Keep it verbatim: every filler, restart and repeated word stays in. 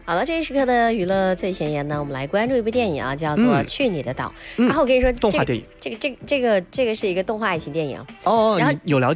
好了，这一时刻的娱乐最前沿呢，我们来关注一部电影啊，叫做《去你的岛》。 嗯、 然后我跟你说， 动画电影， 这个这个这个这个这个是一个动画爱情电影。 哦， 然后你有了解。